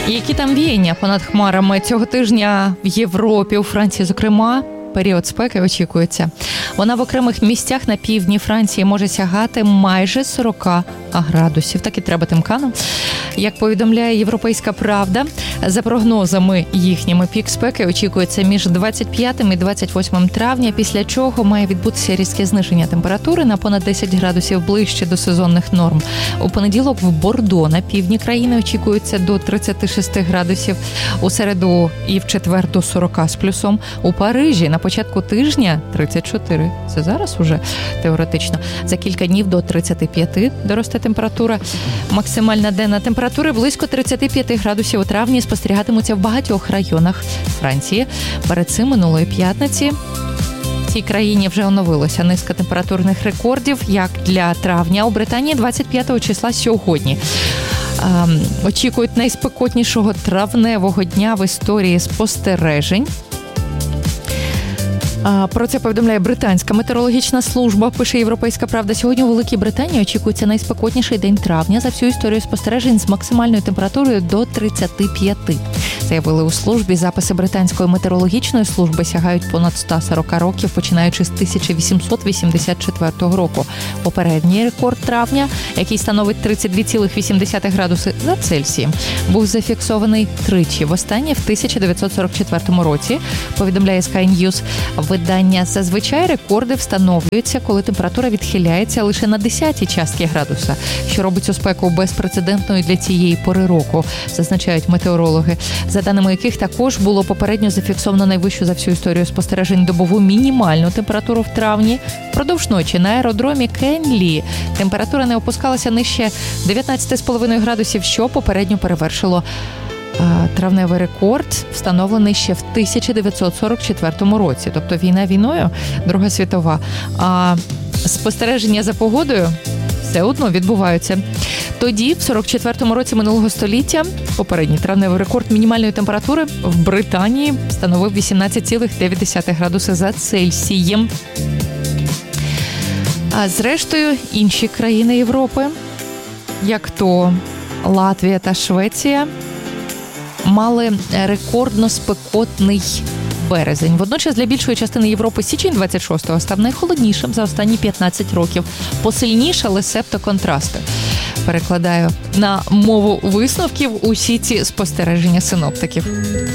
Які там віяння понад хмарами цього тижня в Європі, у Франції, зокрема, період спеки очікується. Вона в окремих місцях на півдні Франції може сягати майже 40 градусів. Так і треба тим канам. Як повідомляє «Європейська правда», за прогнозами їхніми, пік спеки очікується між 25 і 28 травня, після чого має відбутися різке зниження температури на понад 10 градусів ближче до сезонних норм. У понеділок в Бордо на півдні країни очікується до 36 градусів, у середу і в четвер до 40 з плюсом. У Парижі на початку тижня 34, це зараз уже теоретично, за кілька днів до 35 доросте температура. Максимальна денна температура близько 35 градусів у травні спостерігатимуться в багатьох районах Франції. Перед цим минулої п'ятниці в цій країні вже оновилася низка температурних рекордів, як для травня. У Британії 25 числа сьогодні очікують найспекотнішого травневого дня в історії спостережень. Про це повідомляє британська метеорологічна служба, пише «Європейська правда». Сьогодні у Великій Британії очікується найспекотніший день травня за всю історію спостережень з максимальною температурою до 35. Заявили у службі. Записи британської метеорологічної служби сягають понад 140 років, починаючи з 1884 року. Попередній рекорд травня, який становить 32,8 градуси за Цельсієм, був зафіксований тричі. Востаннє в 1944 році, повідомляє Sky News. Видання. Зазвичай рекорди встановлюються, коли температура відхиляється лише на 10-ті частки градуса, що робить цю спеку безпрецедентною для цієї пори року, зазначають метеорологи, за даними яких також було попередньо зафіксовано найвищу за всю історію спостережень добову мінімальну температуру в травні. Впродовж ночі на аеродромі Кенлі температура не опускалася нижче 19,5 градусів, що попередньо перевершило травневий рекорд, встановлений ще в 1944 році. Тобто війна війною, Друга світова. А спостереження за погодою все одно відбуваються. Тоді, в 44-му році минулого століття, попередній травневий рекорд мінімальної температури в Британії становив 18,9 градуси за Цельсієм. А зрештою, інші країни Європи, як то Латвія та Швеція, мали рекордно спекотний березень. Водночас для більшої частини Європи січень 26-го став найхолоднішим за останні 15 років. Посильнішали септоконтрасти. Перекладаю на мову висновків усі ці спостереження синоптиків.